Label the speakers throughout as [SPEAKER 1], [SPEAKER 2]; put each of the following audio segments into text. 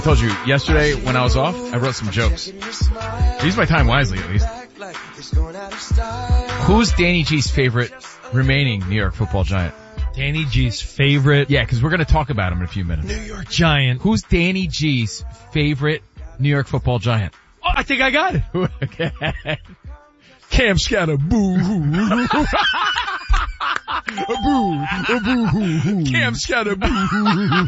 [SPEAKER 1] I told you yesterday when I was off, I wrote some jokes. I used my time wisely, at least. Who's Danny G's favorite remaining New York Football Giant?
[SPEAKER 2] Danny G's favorite?
[SPEAKER 1] Yeah, because we're going to talk about him in a few minutes.
[SPEAKER 2] New York Giant.
[SPEAKER 1] Who's Danny G's favorite New York Football Giant?
[SPEAKER 2] Oh, I think I got it.
[SPEAKER 1] Okay.
[SPEAKER 2] Cam Scatter, boo-hoo. Boo-hoo. Cam Scatter, boo-hoo.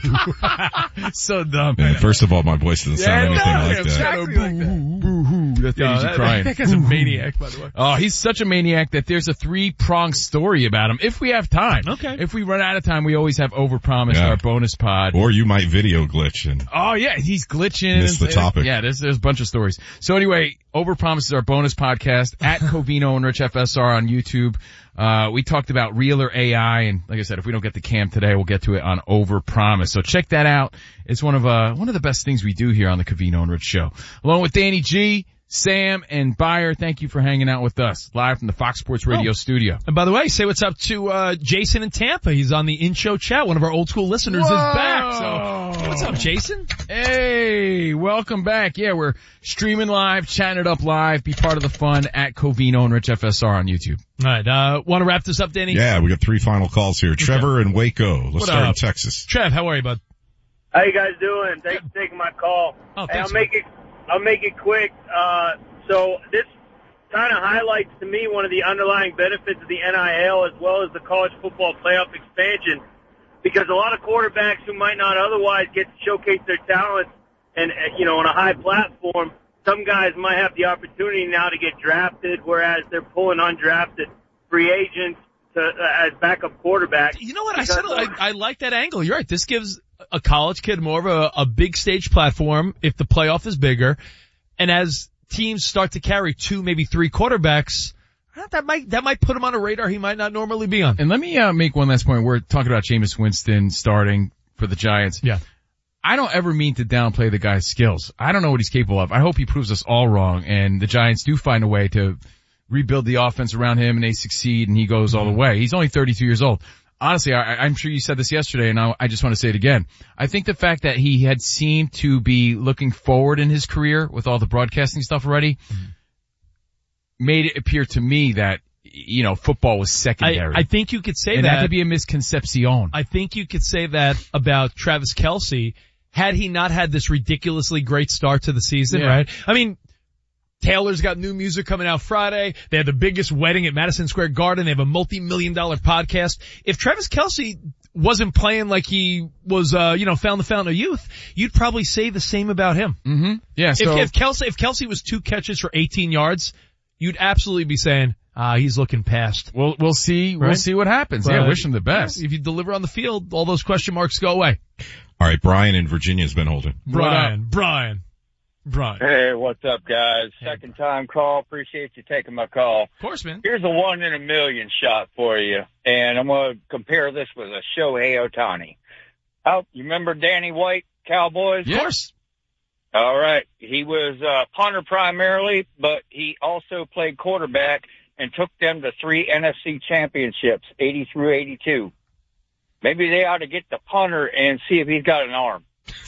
[SPEAKER 2] So dumb.
[SPEAKER 3] Man, first of all, my voice doesn't sound anything like that.
[SPEAKER 1] Exactly like that. Boo-hoo. That's Danny G crying.
[SPEAKER 2] That guy's a maniac, by the way.
[SPEAKER 1] Oh, he's such a maniac that there's a 3-pronged story about him. If we have time.
[SPEAKER 2] Okay.
[SPEAKER 1] If we run out of time, we always have Overpromised, our bonus pod.
[SPEAKER 3] Or you might video glitch and.
[SPEAKER 1] Oh yeah, he's glitching.
[SPEAKER 3] Miss the topic.
[SPEAKER 1] Yeah, there's a bunch of stories. So anyway, Overpromised is our bonus podcast at Covino and Rich FSR on YouTube. We talked about Real or AI, and like I said, if we don't get the Cam today, we'll get to it on Overpromised. So check that out. It's one of the best things we do here on the Covino and Rich show. Along with Danny G, Sam, and Beyer, thank you for hanging out with us live from the Fox Sports Radio studio.
[SPEAKER 2] And by the way, say what's up to Jason in Tampa. He's on the in-show chat. One of our old school listeners is back. So what's up, Jason?
[SPEAKER 1] Hey, welcome back. Yeah, we're streaming live, chatting it up live. Be part of the fun at Covino and Rich FSR on YouTube.
[SPEAKER 2] All right, want to wrap this up, Danny?
[SPEAKER 3] Yeah, we got 3 final calls here. Trevor and Waco. Let's start in Texas.
[SPEAKER 2] Trev, how are you, bud?
[SPEAKER 4] How you guys doing? Thanks for taking my call.
[SPEAKER 2] Oh,
[SPEAKER 4] hey,
[SPEAKER 2] thanks.
[SPEAKER 4] I'll make it quick. So this kind of highlights to me one of the underlying benefits of the NIL as well as the college football playoff expansion, because a lot of quarterbacks who might not otherwise get to showcase their talent and, on a high platform, some guys might have the opportunity now to get drafted, whereas they're pulling undrafted free agents as backup quarterbacks.
[SPEAKER 2] You know what? I like that angle. You're right. This gives a college kid more of a big stage platform if the playoff is bigger. And as teams start to carry 2, maybe 3 quarterbacks, that might put him on a radar he might not normally be on.
[SPEAKER 1] And let me make one last point. We're talking about Jameis Winston starting for the Giants.
[SPEAKER 2] Yeah.
[SPEAKER 1] I don't ever mean to downplay the guy's skills. I don't know what he's capable of. I hope he proves us all wrong, and the Giants do find a way to rebuild the offense around him, and they succeed, and he goes all the way. He's only 32 years old. Honestly, I'm sure you said this yesterday, and I just want to say it again. I think the fact that he had seemed to be looking forward in his career with all the broadcasting stuff already made it appear to me that, football was secondary.
[SPEAKER 2] I think you could say
[SPEAKER 1] and
[SPEAKER 2] that.
[SPEAKER 1] that could be a misconception.
[SPEAKER 2] I think you could say that about Travis Kelce had he not had this ridiculously great start to the season, right? I mean, Taylor's got new music coming out Friday. They had the biggest wedding at Madison Square Garden. They have a multi-million-dollar podcast. If Travis Kelce wasn't playing like he was, found the fountain of youth, you'd probably say the same about him.
[SPEAKER 1] Mm-hmm. Yeah. So
[SPEAKER 2] if Kelce was 2 catches for 18 yards, you'd absolutely be saying, he's looking past.
[SPEAKER 1] We'll see. Right? We'll see what happens.
[SPEAKER 2] But,
[SPEAKER 1] yeah, wish him the best.
[SPEAKER 2] If you deliver on the field, all those question marks go away.
[SPEAKER 3] All right, Brian in Virginia has been holding.
[SPEAKER 2] Brian.
[SPEAKER 5] Hey, what's up, guys? Second time call. Appreciate you taking my call.
[SPEAKER 2] Of course, man.
[SPEAKER 5] Here's a 1 in a million shot for you, and I'm going to compare this with a Shohei Ohtani. Oh, you remember Danny White, Cowboys?
[SPEAKER 2] Of course.
[SPEAKER 5] All right. He was a punter primarily, but he also played quarterback and took them to 3 NFC championships, 80 through 82. Maybe they ought to get the punter and see if he's got an arm.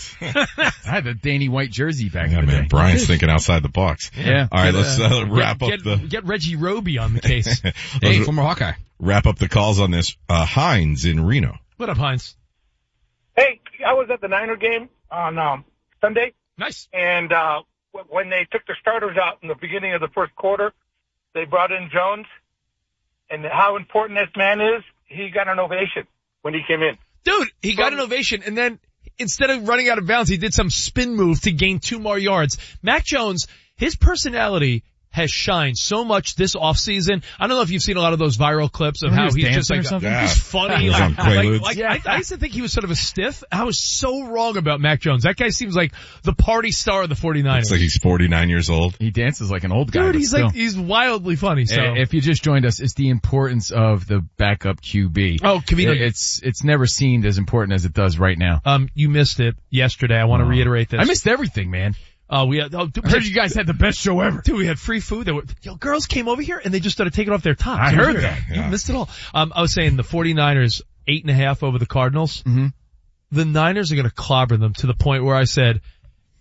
[SPEAKER 1] I had the Danny White jersey back in the day.
[SPEAKER 3] Brian's thinking outside the box.
[SPEAKER 1] Yeah.
[SPEAKER 3] All right, let's wrap up
[SPEAKER 2] get Reggie Roby on the case.
[SPEAKER 1] Hey, former Hawkeye.
[SPEAKER 3] Wrap up the calls on this. Hines in Reno.
[SPEAKER 2] What up, Hines?
[SPEAKER 6] Hey, I was at the Niner game on Sunday.
[SPEAKER 2] Nice.
[SPEAKER 6] And when they took the starters out in the beginning of the first quarter, they brought in Jones. And how important this man is, he got an ovation when he came in.
[SPEAKER 2] Dude, he got an ovation, and then instead of running out of bounds, he did some spin move to gain 2 more yards. Mac Jones, his personality has shined so much this offseason. I don't know if you've seen a lot of those viral clips of how he's just like, he's funny.
[SPEAKER 3] He was on Quaaludes.
[SPEAKER 2] I used to think he was sort of a stiff. I was so wrong about Mac Jones. That guy seems like the party star of the 49ers.
[SPEAKER 3] Looks like he's 49 years old.
[SPEAKER 1] He dances like an old guy.
[SPEAKER 2] Dude, he's wildly funny. So
[SPEAKER 1] if you just joined us, it's the importance of the backup QB.
[SPEAKER 2] Oh,
[SPEAKER 1] it's never seemed as important as it does right now.
[SPEAKER 2] You missed it yesterday. I want to reiterate this.
[SPEAKER 1] I missed everything, man.
[SPEAKER 2] I
[SPEAKER 1] heard you guys had the best show ever.
[SPEAKER 2] Dude, we had free food. Girls came over here and they just started taking off their tops.
[SPEAKER 1] I heard that.
[SPEAKER 2] You missed it all. I was saying the 49ers 8.5 over the Cardinals.
[SPEAKER 1] Mm-hmm.
[SPEAKER 2] The Niners are going to clobber them to the point where I said,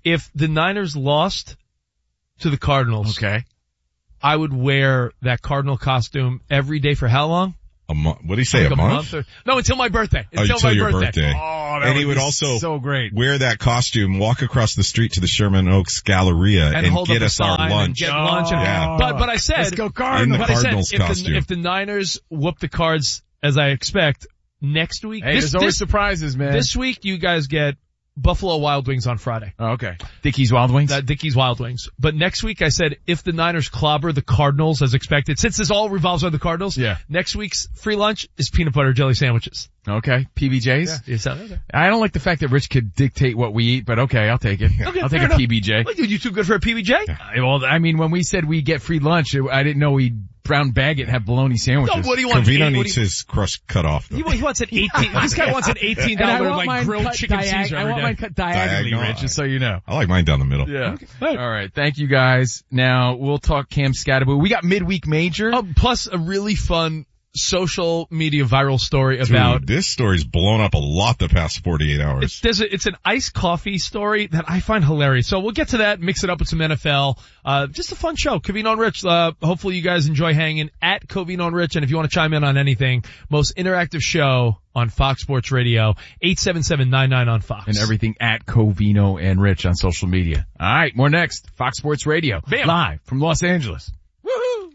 [SPEAKER 2] If the Niners lost to the Cardinals,
[SPEAKER 1] Okay.
[SPEAKER 2] I would wear that Cardinal costume every day for how long?
[SPEAKER 3] A month. What did he say?
[SPEAKER 2] Like
[SPEAKER 3] a month?
[SPEAKER 2] No, until my birthday.
[SPEAKER 3] Until
[SPEAKER 2] my
[SPEAKER 3] your birthday.
[SPEAKER 1] Oh, that
[SPEAKER 3] And he would
[SPEAKER 1] be
[SPEAKER 3] also
[SPEAKER 1] so great.
[SPEAKER 3] wear that costume, walk across the street to the Sherman Oaks Galleria and
[SPEAKER 2] hold
[SPEAKER 3] get
[SPEAKER 2] up a
[SPEAKER 3] us our
[SPEAKER 2] sign and
[SPEAKER 3] lunch.
[SPEAKER 2] get lunch.
[SPEAKER 3] Yeah.
[SPEAKER 2] But I said,
[SPEAKER 1] Let's go
[SPEAKER 3] In
[SPEAKER 1] Cardinals.
[SPEAKER 3] the
[SPEAKER 2] but I said,
[SPEAKER 3] Cardinals costume.
[SPEAKER 2] if the Niners whoop the Cards as I expect next week,
[SPEAKER 1] Hey, there's always surprises, man.
[SPEAKER 2] this week you guys get Buffalo Wild Wings on Friday.
[SPEAKER 1] Oh, okay. Dickey's Wild Wings?
[SPEAKER 2] Dickey's Wild Wings. But next week I said if the Niners clobber the Cardinals as expected, since this all revolves on the Cardinals,
[SPEAKER 1] Yeah.
[SPEAKER 2] next week's free lunch is peanut butter jelly sandwiches.
[SPEAKER 1] Okay. PBJs?
[SPEAKER 2] Is that okay?
[SPEAKER 1] I don't like the fact that Rich could dictate what we eat, but okay, I'll take it.
[SPEAKER 2] Okay,
[SPEAKER 1] I'll take
[SPEAKER 2] fair
[SPEAKER 1] a
[SPEAKER 2] enough.
[SPEAKER 1] PBJ.
[SPEAKER 2] What, dude, you too good for a PBJ?
[SPEAKER 1] Well, I mean, when we said we get free lunch, I didn't know we'd brown bag it and have bologna sandwiches.
[SPEAKER 2] No, what do you want?
[SPEAKER 3] Covino needs his crust cut off, though.
[SPEAKER 2] He wants an 18, this guy wants an $18
[SPEAKER 1] And I want
[SPEAKER 2] like
[SPEAKER 1] mine
[SPEAKER 2] grilled
[SPEAKER 1] cut
[SPEAKER 2] chicken Caesar
[SPEAKER 1] I
[SPEAKER 2] every
[SPEAKER 1] want
[SPEAKER 2] day.
[SPEAKER 1] mine cut diagonally,
[SPEAKER 3] Diagonal.
[SPEAKER 1] Rich, just so you know.
[SPEAKER 3] I like mine down the middle.
[SPEAKER 1] Yeah. All right. Thank you guys. Now we'll talk Cam Scatterbo. We got midweek major.
[SPEAKER 2] Plus a really fun social media viral story about
[SPEAKER 3] Dude, this story's blown up a lot the past 48 hours.
[SPEAKER 2] it's an iced coffee story that I find hilarious. So we'll get to that, mix it up with some NFL. Just a fun show. Covino and Rich, hopefully you guys enjoy hanging at Covino and Rich. And if you want to chime in on anything, most interactive show on Fox Sports Radio, 877-99 on Fox.
[SPEAKER 1] And everything at Covino and Rich on social media. All right. More next. Fox Sports Radio.
[SPEAKER 2] Bam.
[SPEAKER 1] Live from Los Angeles.
[SPEAKER 2] Woohoo!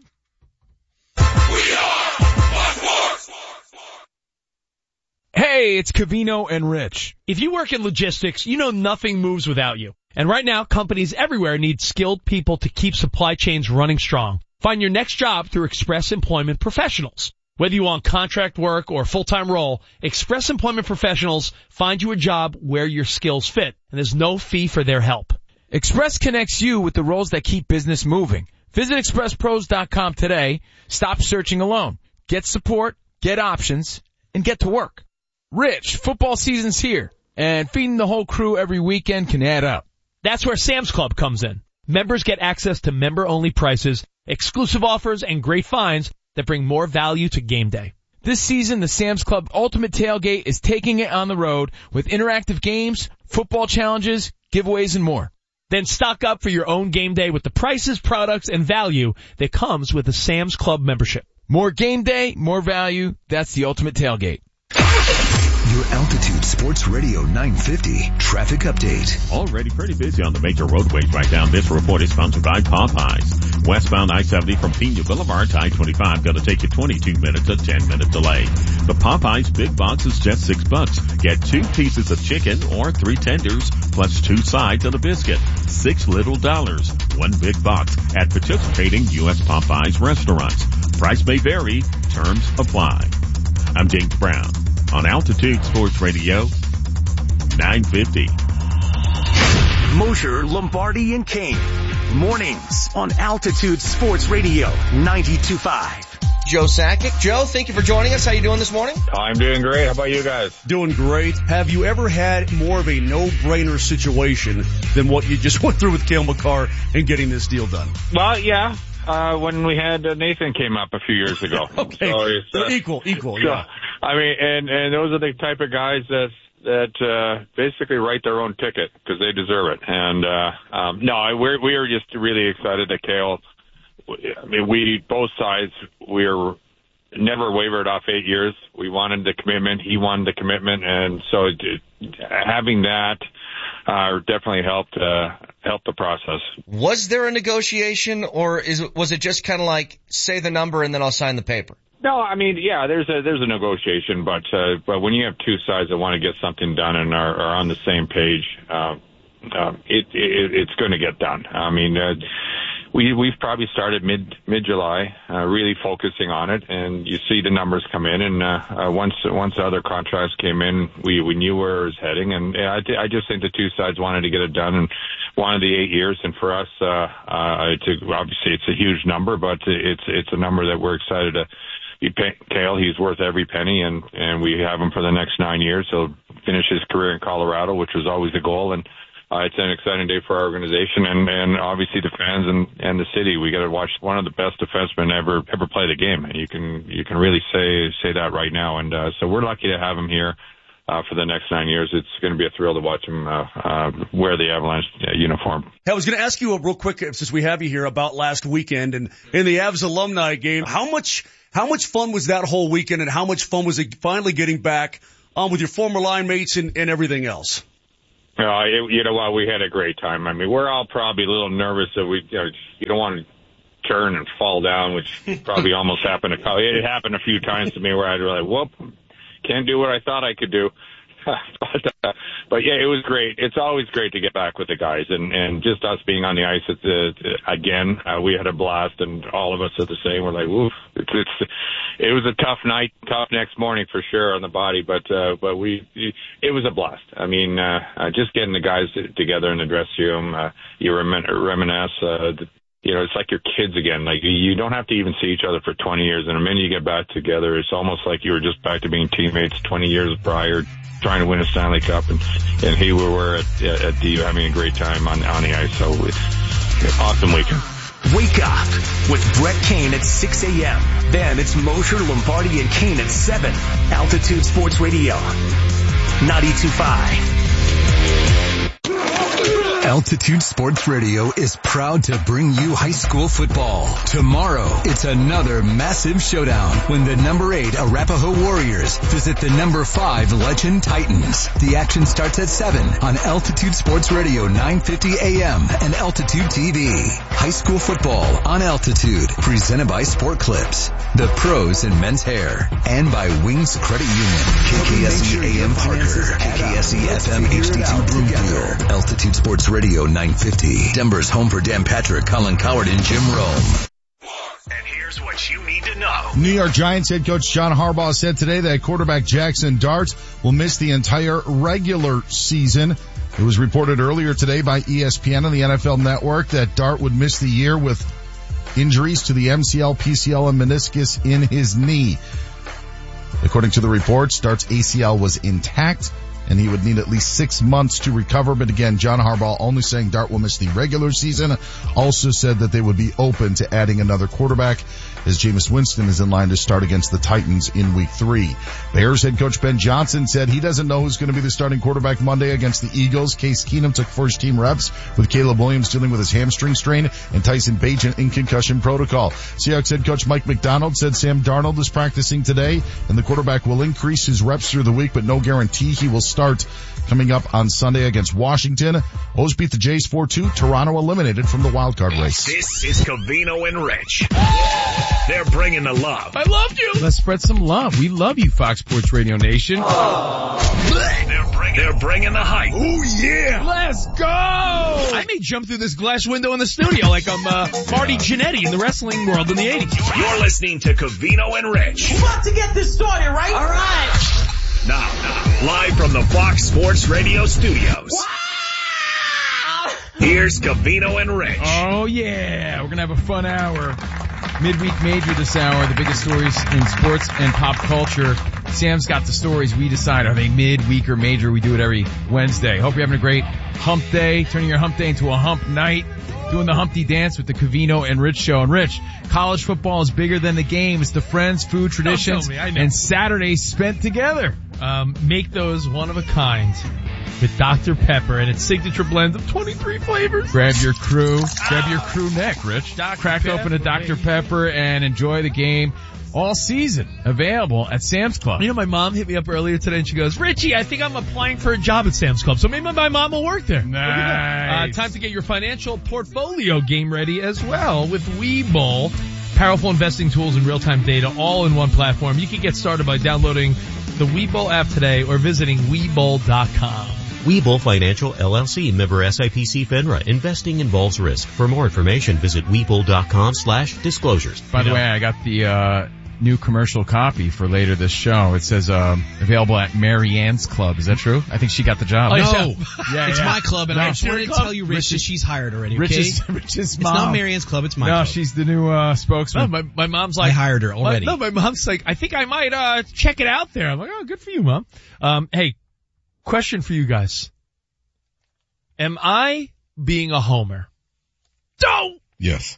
[SPEAKER 1] Hey, it's Covino and Rich.
[SPEAKER 2] If you work in logistics, you know nothing moves without you. And right now, companies everywhere need skilled people to keep supply chains running strong. Find your next job through Express Employment Professionals. Whether you want contract work or full-time role, Express Employment Professionals find you a job where your skills fit, and there's no fee for their help.
[SPEAKER 1] Express connects you with the roles that keep business moving. Visit expresspros.com today. Stop searching alone. Get support, get options, and get to work. Rich, football season's here, and feeding the whole crew every weekend can add up.
[SPEAKER 2] That's where Sam's Club comes in. Members get access to member-only prices, exclusive offers, and great finds that bring more value to game day.
[SPEAKER 1] This season, the Sam's Club Ultimate Tailgate is taking it on the road with interactive games, football challenges, giveaways, and more.
[SPEAKER 2] Then stock up for your own game day with the prices, products, and value that comes with a Sam's Club membership.
[SPEAKER 1] More game day, more value. That's the Ultimate Tailgate.
[SPEAKER 7] Your Altitude Sports Radio 950 traffic update.
[SPEAKER 8] Already pretty busy on the major roadways right now. This report is sponsored by Popeyes. Westbound I-70 from Pena Boulevard to I-25 going to take you 22 minutes, a 10-minute delay. The Popeyes Big Box is just $6. Get 2 pieces of chicken or 3 tenders plus 2 sides and a biscuit. $6 little dollars. 1 big box at participating U.S. Popeyes restaurants. Price may vary. Terms apply. I'm James Brown on Altitude Sports Radio 950.
[SPEAKER 7] Mosher, Lombardi, and King. Mornings on Altitude Sports Radio 92.5.
[SPEAKER 9] Joe Sakic. Joe, thank you for joining us. How you doing this morning?
[SPEAKER 5] I'm doing great. How about you guys?
[SPEAKER 10] Doing great. Have you ever had more of a no-brainer situation than what you just went through with Cale Makar and getting this deal done?
[SPEAKER 5] Well, yeah. When we had Nathan came up a few years ago.
[SPEAKER 10] Okay.
[SPEAKER 5] So
[SPEAKER 10] Equal,
[SPEAKER 5] so,
[SPEAKER 10] yeah.
[SPEAKER 5] I mean, and those are the type of guys that basically write their own ticket because they deserve it. And no, we are just really excited that Cale. I mean, we both sides we're never wavered off 8 years. We wanted the commitment. He wanted the commitment, and so having that definitely helped the process.
[SPEAKER 9] Was there a negotiation, or was it just kind of like say the number and then I'll sign the paper?
[SPEAKER 5] No, I mean, yeah, there's a negotiation, but when you have two sides that want to get something done and are on the same page, it's going to get done. I mean, we've probably started mid-July, really focusing on it, and you see the numbers come in, and once the other contracts came in, we knew where it was heading, and I just think the two sides wanted to get it done and wanted the 8 years, and for us, obviously it's a huge number, but it's a number that we're excited to. Cale, he's worth every penny, and we have him for the next 9 years. He'll finish his career in Colorado, which was always the goal, and it's an exciting day for our organization and obviously the fans and the city. We got to watch one of the best defensemen ever play the game, and you can really say that right now. And so we're lucky to have him here.
[SPEAKER 11] for the next 9 years. It's going to be a thrill to watch him wear the Avalanche uniform.
[SPEAKER 10] Hey, I was going to ask you real quick, since we have you here, about last weekend and in the Avs alumni game. How much fun was that whole weekend, and how much fun was it finally getting back with your former line mates and everything else?
[SPEAKER 11] You know what? We had a great time. I mean, we're all probably a little nervous that you don't want to turn and fall down, which probably almost happened. It happened a few times to me where I'd be like, whoop, can't do what I thought I could do. But yeah, it was great. It's always great to get back with the guys, and just us being on the ice again. We had a blast, and all of us are the same. We're like, woof. It was a tough night, tough next morning for sure on the body, but it was a blast. I mean, just getting the guys together in the dressing room, you reminisce. It's like your kids again. Like, you don't have to even see each other for 20 years, and the minute you get back together, it's almost like you were just back to being teammates 20 years prior, trying to win a Stanley Cup, and here we were at the having a great time on the ice. So it's an awesome weekend.
[SPEAKER 7] Wake up with Brett Kane at 6 a.m. Then it's Mosher, Lombardi, and Kane at 7. Altitude Sports Radio, 92.5.
[SPEAKER 12] Altitude Sports Radio is proud to bring you high school football. Tomorrow, it's another massive showdown when the number 8 Arapahoe Warriors visit the number 5 Legend Titans. The action starts at 7 on Altitude Sports Radio 950 AM and Altitude TV. High school football on Altitude, presented by Sport Clips, the pros in men's hair, and by Wings Credit Union. KKSE AM Parker, KKSE FM HD2 Broomfield. Altitude Sports Radio 950. Denver's home for Dan Patrick, Colin Coward, and Jim Rome.
[SPEAKER 7] And here's what you need to know.
[SPEAKER 3] New York Giants head coach John Harbaugh said today that quarterback Jackson Dart will miss the entire regular season. It was reported earlier today by ESPN and the NFL Network that Dart would miss the year with injuries to the MCL, PCL, and meniscus in his knee. According to the reports, Dart's ACL was intact, and he would need at least 6 months to recover. But again, John Harbaugh only saying Dart will miss the regular season. Also said that they would be open to adding another quarterback, as Jameis Winston is in line to start against the Titans in Week 3. Bears head coach Ben Johnson said he doesn't know who's going to be the starting quarterback Monday against the Eagles. Case Keenum took first team reps, with Caleb Williams dealing with his hamstring strain and Tyson Bagent in concussion protocol. Seahawks head coach Mike McDonald said Sam Darnold is practicing today, and the quarterback will increase his reps through the week, but no guarantee he will start coming up on Sunday against Washington. O's beat the Jays 4-2. Toronto eliminated from the wildcard race.
[SPEAKER 7] This is Covino and Rich. They're bringing the love.
[SPEAKER 2] I loved you.
[SPEAKER 1] Let's spread some love. We love you, Fox Sports Radio Nation.
[SPEAKER 7] They're bringing the hype.
[SPEAKER 2] Oh yeah. Let's go. I may jump through this glass window in the studio like I'm Marty Jannetty in the wrestling world in the 80s.
[SPEAKER 7] You're listening to Covino and Rich.
[SPEAKER 13] We're about to get this started, right? All right.
[SPEAKER 7] Now, live from the Fox Sports Radio studios. Wow! Here's Covino and Rich.
[SPEAKER 1] Oh yeah, we're gonna have a fun hour. Midweek Major this hour, the biggest stories in sports and pop culture. Sam's got the stories. We decide, are they midweek or major? We do it every Wednesday. Hope you're having a great hump day, turning your hump day into a hump night, doing the Humpty Dance with the Covino and Rich Show. And Rich, college football is bigger than the game. It's the friends, food, traditions, and Saturdays spent together.
[SPEAKER 2] Make those one of a kind with Dr. Pepper and its signature blend of 23 flavors.
[SPEAKER 1] Grab your crew neck, Rich. Crack open a Dr. Pepper and enjoy the game all season. Available at Sam's Club.
[SPEAKER 2] You know, my mom hit me up earlier today and she goes, Richie, I think I'm applying for a job at Sam's Club. So maybe my mom will work there.
[SPEAKER 1] Nice.
[SPEAKER 2] Time to get your financial portfolio game ready as well with Webull. Powerful investing tools and real-time data all in one platform. You can get started by downloading the Webull app today or visiting Webull.com.
[SPEAKER 14] Webull Financial LLC, member SIPC FINRA. Investing involves risk. For more information, visit Webull.com/disclosures.
[SPEAKER 1] By the way, I got the new commercial copy for later this show. It says available at Mary Ann's Club. Is that true? I think she got the job.
[SPEAKER 15] Oh,
[SPEAKER 1] no.
[SPEAKER 15] It's my club, and I just wanted to tell you, Rich, that she's hired already, okay?
[SPEAKER 1] Rich's mom.
[SPEAKER 15] It's not Mary Ann's Club, it's my club.
[SPEAKER 1] No, she's the new spokesman.
[SPEAKER 2] No, my mom's like...
[SPEAKER 15] I hired her already.
[SPEAKER 2] My mom's like, I think I might check it out there. I'm like, oh, good for you, Mom. Hey, question for you guys. Am I being a homer? No!
[SPEAKER 3] Yes.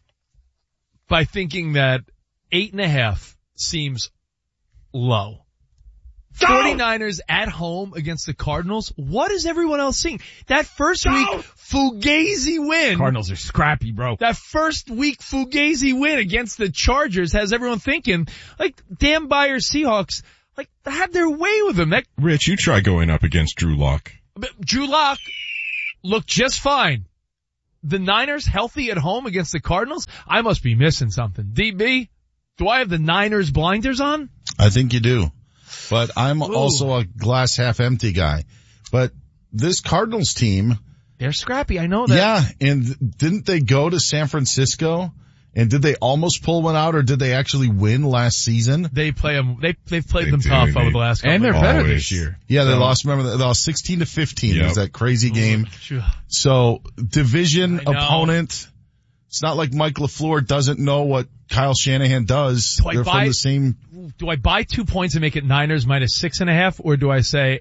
[SPEAKER 2] By thinking that 8.5 seems low. 49ers at home against the Cardinals. What is everyone else seeing? That first week Fugazi win.
[SPEAKER 1] Cardinals are scrappy, bro.
[SPEAKER 2] That first week Fugazi win against the Chargers has everyone thinking, like, Dan Beyer Seahawks, like, had their way with them.
[SPEAKER 16] Rich, you try going up against Drew Lock.
[SPEAKER 2] Drew Lock looked just fine. The Niners healthy at home against the Cardinals? I must be missing something. DB, do I have the Niners blinders on?
[SPEAKER 3] I think you do. But I'm also a glass half empty guy. But this Cardinals team.
[SPEAKER 2] They're scrappy, I know that.
[SPEAKER 3] Yeah, and didn't they go to San Francisco? And did they almost pull one out, or did they actually win last season?
[SPEAKER 2] They play them. They've played them tough over the last couple
[SPEAKER 1] and
[SPEAKER 2] of
[SPEAKER 1] they're
[SPEAKER 2] years.
[SPEAKER 1] better this year.
[SPEAKER 3] Yeah, they lost. Remember, they lost 16-15. It was that crazy game. So division opponent. It's not like Mike LaFleur doesn't know what Kyle Shanahan does. They're from the same.
[SPEAKER 2] Do I buy 2 points and make it Niners minus 6.5, or do I say,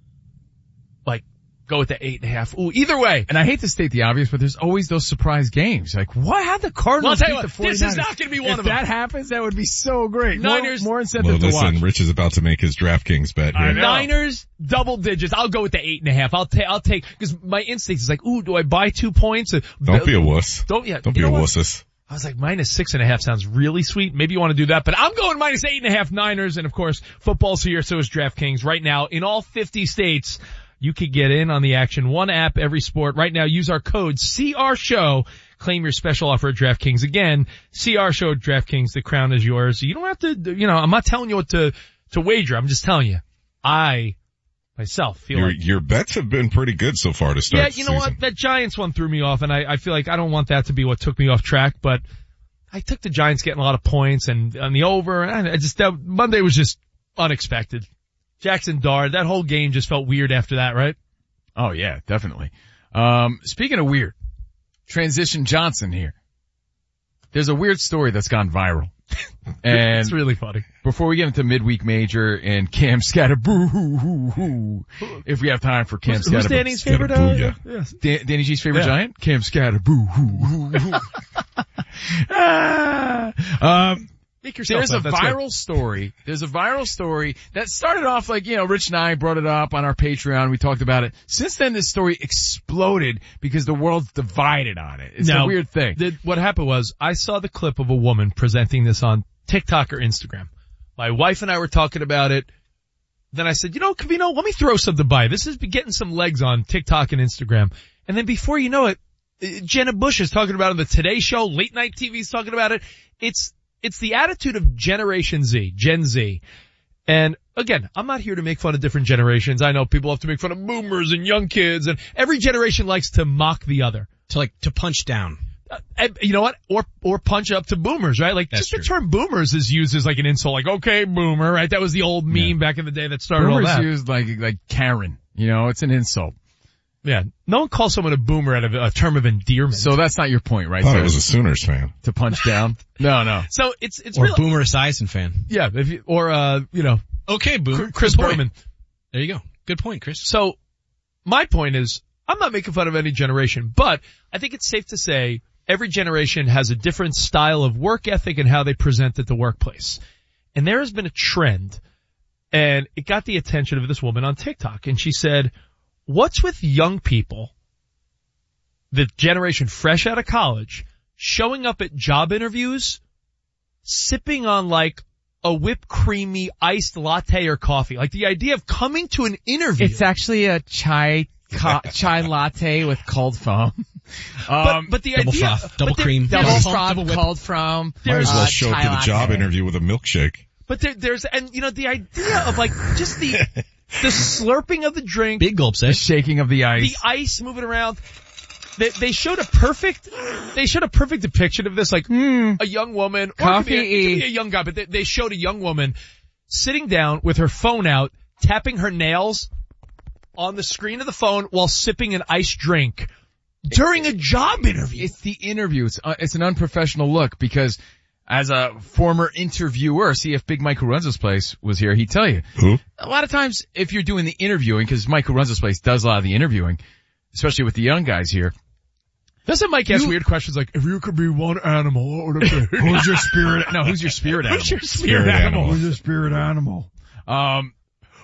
[SPEAKER 2] like, go with the 8.5? Ooh, either way.
[SPEAKER 1] And I hate to state the obvious, but there's always those surprise games. Like, what? How'd the Cardinals beat the 49ers?
[SPEAKER 2] This is not going to be one of them.
[SPEAKER 1] If that happens, that would be so great.
[SPEAKER 2] Niners.
[SPEAKER 1] More incentive to watch.
[SPEAKER 16] Rich is about to make his DraftKings bet here.
[SPEAKER 2] Niners, double digits. I'll go with the 8.5. I'll take, because my instinct is like, ooh, do I buy 2 points?
[SPEAKER 16] Don't be a wuss. Don't be a wusses.
[SPEAKER 2] I was like, minus 6.5 sounds really sweet. Maybe you want to do that, but I'm going minus 8.5 Niners. And of course, football's here, so is DraftKings. Right now, in all 50 states, you could get in on the action. One app, every sport. Right now, use our code CRSHOW. Claim your special offer at DraftKings. Again, CRSHOW at DraftKings. The crown is yours. You don't have to, I'm not telling you what to wager. I'm just telling you. I, myself, feel
[SPEAKER 16] your bets have been pretty good so far to start the season.
[SPEAKER 2] Yeah, you know what? That Giants one threw me off, and I feel like I don't want that to be what took me off track, but I took the Giants getting a lot of points and on the over, and Monday was just unexpected. Jackson Dart, that whole game just felt weird after that, right?
[SPEAKER 1] Oh yeah, definitely. Speaking of weird, Transition Johnson here. There's a weird story that's gone viral. And
[SPEAKER 2] it's really funny.
[SPEAKER 1] Before we get into midweek major and Cam Scatterboo, if we have time for Cam Scatterboo.
[SPEAKER 2] Who's Danny's favorite?
[SPEAKER 1] Yes. Danny G's favorite giant? Cam Scatterboo. There's a viral story. There's a viral story that started off like, Rich and I brought it up on our Patreon. We talked about it. Since then, this story exploded because the world's divided on it. It's a weird thing.
[SPEAKER 2] What happened was I saw the clip of a woman presenting this on TikTok or Instagram. My wife and I were talking about it. Then I said, Covino, let me throw something by. This is getting some legs on TikTok and Instagram. And then before you know it, Jenna Bush is talking about it on the Today Show. Late night TV's talking about it. It's the attitude of Generation Z, Gen Z. And again, I'm not here to make fun of different generations. I know people have to make fun of boomers and young kids, and every generation likes to mock the other.
[SPEAKER 15] To punch down.
[SPEAKER 2] You know what? Or punch up to boomers, right? Like, just the term boomers is used as like an insult, like, okay, boomer, right? That was the old meme back in the day that started all that.
[SPEAKER 1] Boomers used like Karen, it's an insult.
[SPEAKER 2] Yeah. No one calls someone a boomer out of a term of endearment.
[SPEAKER 1] So that's not your point, right?
[SPEAKER 16] I thought it was a Sooners fan.
[SPEAKER 1] To punch down? No.
[SPEAKER 2] So it's
[SPEAKER 15] or Boomer Esiason fan.
[SPEAKER 2] Yeah.
[SPEAKER 15] Okay, Boomer.
[SPEAKER 2] Chris Berman.
[SPEAKER 15] There you go. Good point, Chris.
[SPEAKER 2] So my point is, I'm not making fun of any generation, but I think it's safe to say every generation has a different style of work ethic and how they present at the workplace. And there has been a trend, and it got the attention of this woman on TikTok, and she said, what's with young people, the generation fresh out of college, showing up at job interviews, sipping on like a whipped creamy iced latte or coffee? Like the idea of coming to an interview.
[SPEAKER 1] It's actually a chai latte with cold foam.
[SPEAKER 2] But the
[SPEAKER 15] double
[SPEAKER 2] idea,
[SPEAKER 15] froth, double cream,
[SPEAKER 1] double froth, cold foam.
[SPEAKER 16] Might as well show up to the job interview with a milkshake.
[SPEAKER 2] But there's the idea of like just the slurping of the drink.
[SPEAKER 15] Big gulps,
[SPEAKER 1] the shaking of the ice.
[SPEAKER 2] The ice moving around. They showed a perfect depiction of this, like, a young woman.
[SPEAKER 1] Coffee.
[SPEAKER 2] Or it could be a young guy, but they showed a young woman sitting down with her phone out, tapping her nails on the screen of the phone while sipping an iced drink during a job interview.
[SPEAKER 1] It's the interview. It's an unprofessional look because as a former interviewer, see if Big Mike who runs this place was here, he'd tell you.
[SPEAKER 16] Who?
[SPEAKER 1] A lot of times if you're doing the interviewing, because Mike who runs this place does a lot of the interviewing, especially with the young guys here.
[SPEAKER 2] Doesn't Mike ask weird questions like, if you could be one animal, what would it be?
[SPEAKER 1] Who's your spirit? No, who's your spirit animal?
[SPEAKER 2] Who's your spirit animal?
[SPEAKER 3] Who's your spirit animal?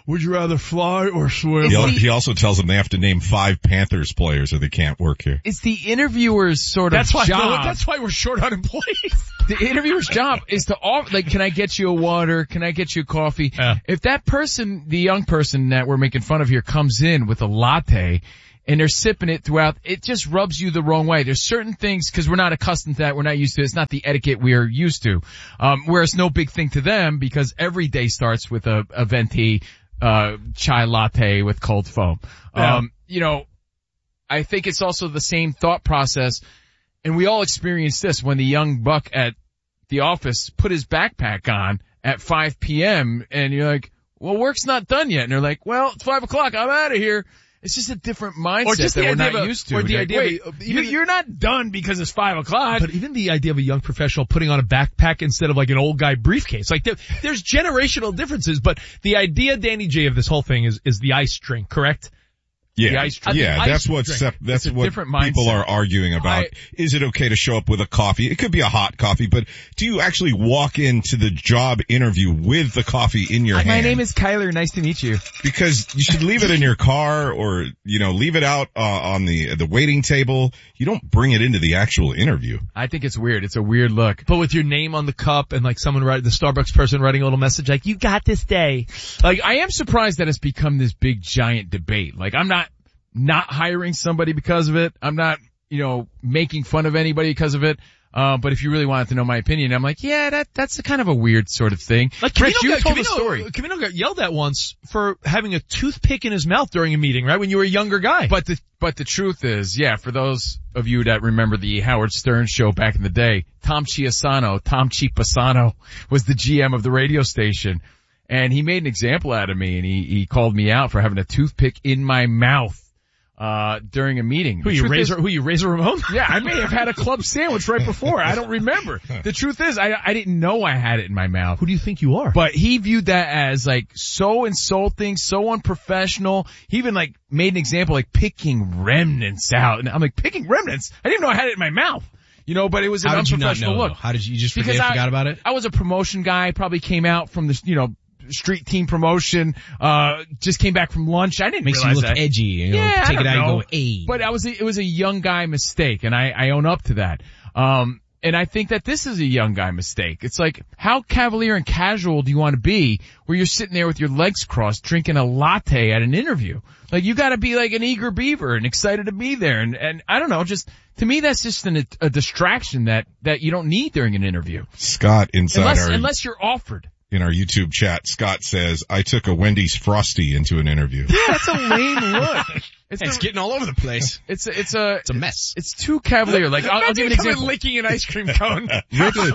[SPEAKER 2] would you rather fly or swim?
[SPEAKER 16] He also tells them they have to name 5 Panthers players or they can't work here.
[SPEAKER 1] It's the interviewer's sort of job.
[SPEAKER 2] That's why we're short on employees.
[SPEAKER 1] The interviewer's job is to offer, like, can I get you a water? Can I get you a coffee? If that person, the young person that we're making fun of here, comes in with a latte and they're sipping it throughout, it just rubs you the wrong way. There's certain things, because we're not accustomed to that, we're not used to it. It's not the etiquette we're used to. Where it's no big thing to them because every day starts with a venti chai latte with cold foam. You know, I think it's also the same thought process, and we all experienced this when the young buck at the office put his backpack on at 5 p.m. and you're like, well, work's not done yet. And they're like, well, it's 5 o'clock. I'm out of here. It's just a different mindset that we're not used to.
[SPEAKER 2] Or the
[SPEAKER 1] like,
[SPEAKER 2] idea
[SPEAKER 1] you're not done because it's 5 o'clock.
[SPEAKER 2] But even the idea of a young professional putting on a backpack instead of like an old guy briefcase, like there's generational differences. But the idea, Danny J, of this whole thing is the ice drink, correct?
[SPEAKER 16] Yeah, that's what people are arguing about. Is it okay to show up with a coffee? It could be a hot coffee, but do you actually walk into the job interview with the coffee in your hand?
[SPEAKER 1] My name is Kyler. Nice to meet you.
[SPEAKER 16] Because you should leave it in your car or, leave it out on the waiting table. You don't bring it into the actual interview.
[SPEAKER 1] I think it's weird. It's a weird look.
[SPEAKER 2] But with your name on the cup and like the Starbucks person writing a little message like, you got this day.
[SPEAKER 1] Like, I am surprised that it's become this big giant debate. Like, I'm not hiring somebody because of it. I'm not, making fun of anybody because of it. But if you really wanted to know my opinion, I'm like, yeah, that's a kind of a weird sort of thing.
[SPEAKER 2] Like,
[SPEAKER 1] Rich, you told the story.
[SPEAKER 2] Camino got yelled at once for having a toothpick in his mouth during a meeting, right? When you were a younger guy.
[SPEAKER 1] But the truth is, for those of you that remember the Howard Stern show back in the day, Tom Chiapasano was the GM of the radio station. And he made an example out of me, and he called me out for having a toothpick in my mouth during a meeting.
[SPEAKER 2] Who you, Razor Ramon?
[SPEAKER 1] Yeah, I may have had a club sandwich right before. I don't remember. The truth is, I didn't know I had it in my mouth.
[SPEAKER 2] Who do you think you are?
[SPEAKER 1] But he viewed that as like so insulting, so unprofessional. He even like made an example like picking remnants out. And I'm like, picking remnants? I didn't know I had it in my mouth. But it was an unprofessional look.
[SPEAKER 15] How did you just forgot about it?
[SPEAKER 1] I was a promotion guy, probably came out from the, street team promotion, just came back from lunch. I didn't realize
[SPEAKER 15] you look
[SPEAKER 1] that.
[SPEAKER 15] Edgy, take it out and go, hey.
[SPEAKER 1] But it was a young guy mistake, and I own up to that. And I think that this is a young guy mistake. It's like, how cavalier and casual do you want to be where you're sitting there with your legs crossed drinking a latte at an interview? Like, you gotta be like an eager beaver and excited to be there. And I don't know, just, to me that's just a distraction that you don't need during an interview.
[SPEAKER 16] Scott,
[SPEAKER 1] unless you're offered.
[SPEAKER 16] In our YouTube chat, Scott says, I took a Wendy's Frosty into an interview.
[SPEAKER 1] Yeah, that's a lame look.
[SPEAKER 15] It's getting all over the place.
[SPEAKER 1] It's a
[SPEAKER 15] mess.
[SPEAKER 1] It's too cavalier. Like, I'll give you an example.
[SPEAKER 2] Licking an ice cream cone. I'm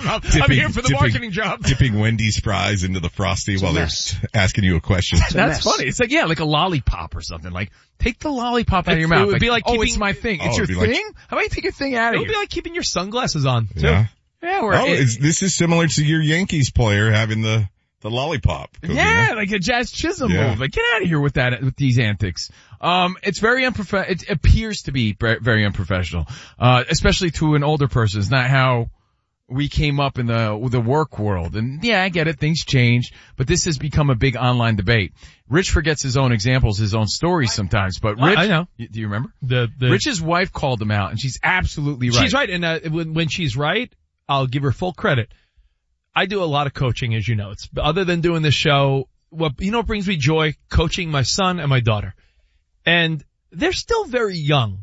[SPEAKER 1] here for the marketing job.
[SPEAKER 16] Dipping Wendy's fries into the Frosty while they're asking you a question.
[SPEAKER 1] That's funny. It's like, like a lollipop or something. Like, take the lollipop out of your mouth.
[SPEAKER 2] It would be like keeping,
[SPEAKER 1] it's my thing. It's your thing? How about you take your thing out of here?
[SPEAKER 2] It would be like keeping your sunglasses on, too.
[SPEAKER 16] Yeah.
[SPEAKER 1] Yeah,
[SPEAKER 16] this is similar to your Yankees player having the lollipop.
[SPEAKER 1] Yeah, like a Jazz Chisholm move. Like, get out of here with these antics. It's very unprofessional. It appears to be very unprofessional, especially to an older person. It's not how we came up in the work world. And yeah, I get it. Things change, but this has become a big online debate. Rich forgets his own examples, his own stories sometimes, but Rich,
[SPEAKER 2] I know.
[SPEAKER 1] Do you remember? Rich's wife called him out, and she's absolutely right.
[SPEAKER 2] She's right. And, when she's right, I'll give her full credit. I do a lot of coaching, as you know. It's other than doing this show, what brings me joy? Coaching my son and my daughter. And they're still very young.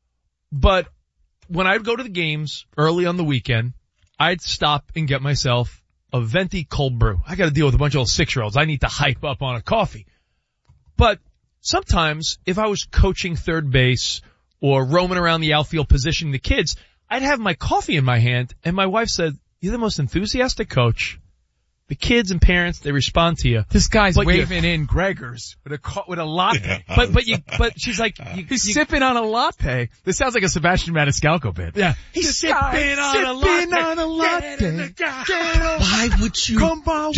[SPEAKER 2] But when I'd go to the games early on the weekend, I'd stop and get myself a venti cold brew. I gotta deal with a bunch of old 6-year-olds. I need to hype up on a coffee. But sometimes if I was coaching third base or roaming around the outfield positioning the kids, I'd have my coffee in my hand and my wife said, "You're the most enthusiastic coach. The kids and parents, they respond to you."
[SPEAKER 1] This guy's waving in Gregor's with a latte.
[SPEAKER 2] Yeah. But she's like,
[SPEAKER 1] he's sipping on a latte. This sounds like a Sebastian Maniscalco bit.
[SPEAKER 2] Yeah. He's sipping on a latte.
[SPEAKER 15] Why would you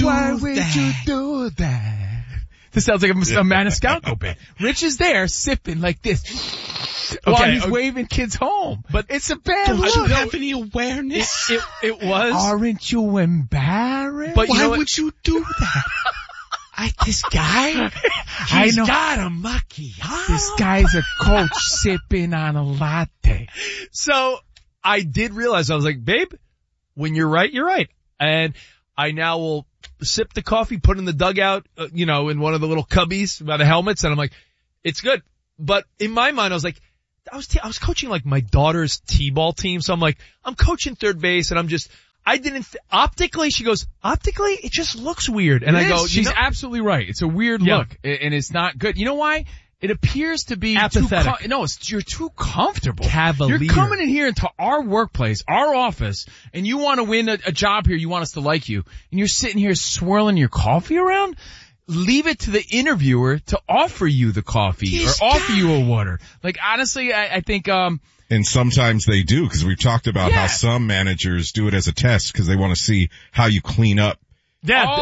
[SPEAKER 1] do that? This sounds like a Maniscalco bit. Rich is there sipping like this. While he's waving kids home. But it's a bad look.
[SPEAKER 15] Don't you have any awareness?
[SPEAKER 2] It was.
[SPEAKER 1] Aren't you embarrassed?
[SPEAKER 15] But why would you do that?
[SPEAKER 1] This guy,
[SPEAKER 2] he's got a macchiato.
[SPEAKER 1] This guy's a coach sipping on a latte.
[SPEAKER 2] So I did realize, I was like, babe, when you're right, you're right. And I now will sip the coffee, put in the dugout, in one of the little cubbies by the helmets, and I'm like, it's good. But in my mind, I was like, I was coaching like my daughter's t-ball team, so I'm like, I'm coaching third base, and optically, she goes, optically, it just looks weird. And I go,
[SPEAKER 1] she's absolutely right. It's a weird look, and it's not good. You know why? It appears to be
[SPEAKER 2] apathetic.
[SPEAKER 1] You're too comfortable.
[SPEAKER 2] Cavalier.
[SPEAKER 1] You're coming in here into our workplace, our office, and you want to win a job here. You want us to like you, and you're sitting here swirling your coffee around. Leave it to the interviewer to offer you the coffee offer you a water. Like, honestly, I think,
[SPEAKER 16] and sometimes they do, because we've talked about how some managers do it as a test because they want to see how you clean up.
[SPEAKER 2] Yeah,